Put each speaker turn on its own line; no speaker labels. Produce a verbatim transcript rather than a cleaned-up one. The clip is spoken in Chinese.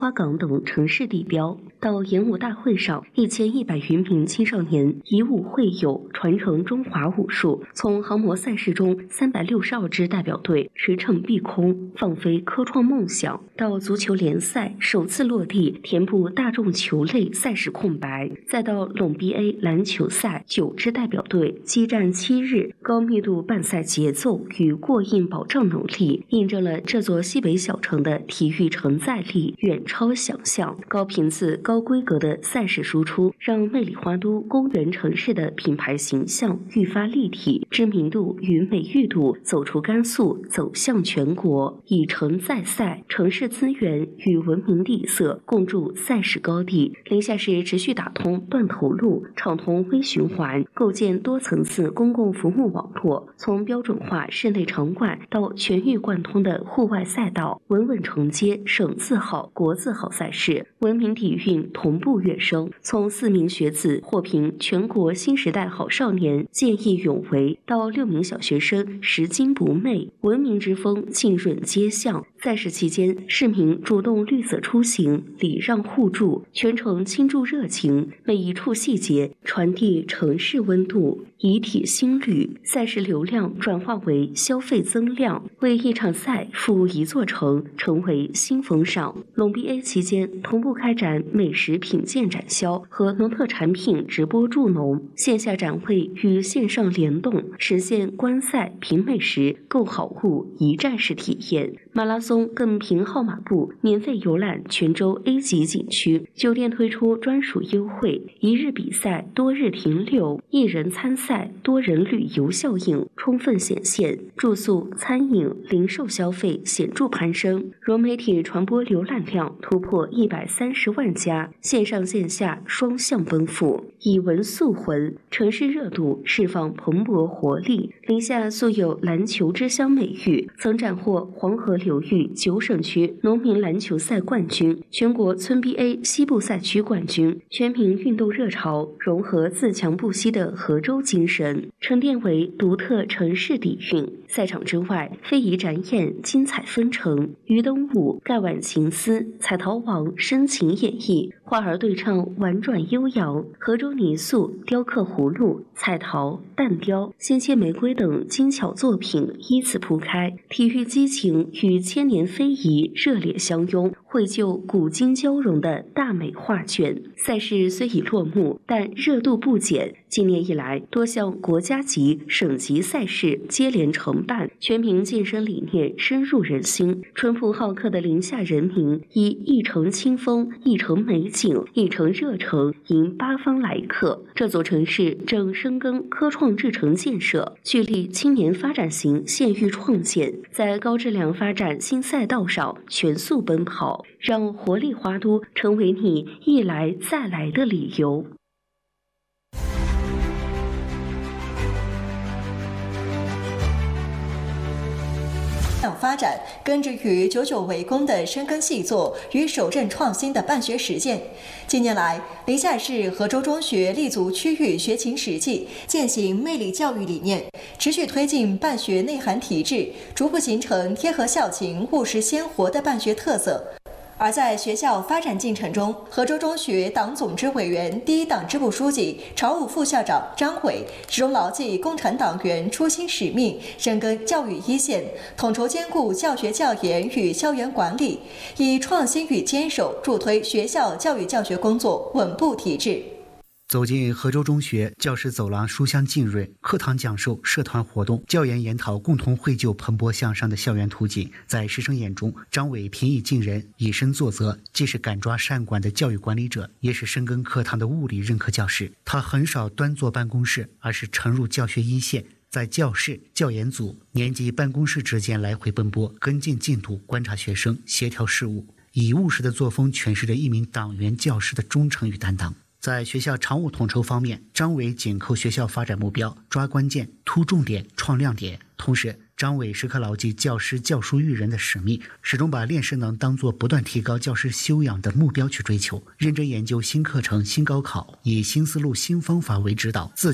花岗等城市地标。到演武大会上，一千一百余名青少年以武会友，传承中华武术。从航模赛事中三百六十二支代表队驰骋碧空，放飞科创梦想，到足球联赛首次落地填补大众球类赛事空白，再到拢 B A 篮球赛九支代表队激战七日，高密度办赛节奏与过硬保障能力，印证了这座西北小城的体育承载力远超想象。高频次、高规格的赛事输出，让魅力花都公园城市的品牌形象愈发立体，知名度与美誉度走出甘肃，走向全国。以城载赛，城市资源与文明底色共筑赛事高地。临夏市持续打通断头路，畅通微循环，构建多层次公共服务网络，从标准化室内场馆到全域贯通的户外赛道，稳稳承接省字号、国字号赛事，文明底蕴同步跃升。从四名学子获评全国新时代好少年见义勇为，到六名小学生拾金不昧，文明之风浸润街巷。赛事期间，市民主动绿色出行，礼让互助，全程倾注热情，每一处细节传递城市温度，以体心旅。赛事流量转化为消费增量，为一场赛服务一座城，成为新风尚。拢 B A 期间同步开展美食品鉴展销和农特产品直播助农，线下展会与线上联动，实现观赛、品美食、购好物一站式体验。马拉松更凭号码布免费游览泉州 A 级景区，酒店推出专属优惠，一日比赛多日停留，一人参赛多人旅游效应充分显现，住宿、餐饮、零售消费显著攀升，融媒体传播浏览量突破一百三十万家，线上线下双向奔赴，以文塑魂，城市热度释放蓬勃活力。临夏素有篮球之乡美誉，曾斩获黄河流域九省区农民篮球赛冠军、全国村 B A 西部赛区冠军。全民运动热潮融合自强不息的河州精神，沉淀为独特城市底蕴。赛场之外，非遗展演精彩纷呈，鱼灯舞、盖碗情思、彩陶王深情演绎，花儿对唱婉转悠扬，河州泥塑、雕刻葫芦、彩陶、蛋雕、鲜切玫瑰等精巧作品依次铺开，体育激情与千年非遗热烈相拥，绘就古今交融的大美画卷。赛事虽已落幕，但热度不减。今年以来，多项国家级、省级赛事接连承办，全民健身理念深入人心。淳朴好客的临夏人民以一城清风、一城美景、一城热诚迎八方来客。这座城市正深耕科创制城建设，聚力青年发展型县域创建，在高质量发展新赛道上全速奔跑，让活力花都成为你一来再来的理由。
发展根植于久久为功的深耕细作与守正创新的办学实践。近年来，临夏市河州中学立足区域学勤实际，践行魅力教育理念，持续推进办学内涵体制，逐步形成贴合校情、务实鲜活的办学特色。而在学校发展进程中，河州中学党总支委员、第一党支部书记、常务副校长张伟始终牢记共产党员初心使命，深耕教育一线，统筹兼顾教学教研与校园管理，以创新与坚守助推学校教育教学工作稳步提质。
走进河州中学，教室走廊书香浸润，课堂讲授、社团活动、教研研讨共同绘就蓬勃向上的校园图景。在师生眼中，张伟平易近人，以身作则，既是敢抓善管的教育管理者，也是深耕课堂的物理任课教师。他很少端坐办公室，而是沉入教学一线，在教室、教研组、年级办公室之间来回奔波，跟进进度，观察学生，协调事务，以务实的作风诠释着一名党员教师的忠诚与担当。在学校常务统筹方面，张伟紧扣学校发展目标，抓关键、突重点、创亮点。同时，张伟时刻牢记教师教书育人的使命，始终把练师能当作不断提高教师修养的目标去追求，认真研究新课程、新高考，以新思路、新方法为指导，自